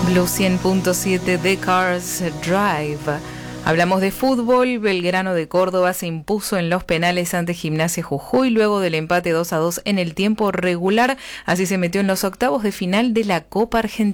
Blue 100.7 The Cars Drive. Hablamos de fútbol. Belgrano de Córdoba se impuso en los penales ante Gimnasia Jujuy luego del empate 2-2 en el tiempo regular. Así se metió en los octavos de final de la Copa Argentina.